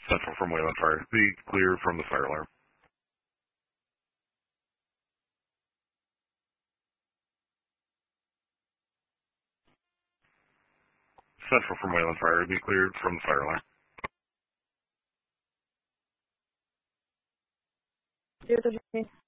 Central from Wayland Fire. Be clear from the fire alarm. Central from Wayland Fire. Be cleared from the fire alarm. 013.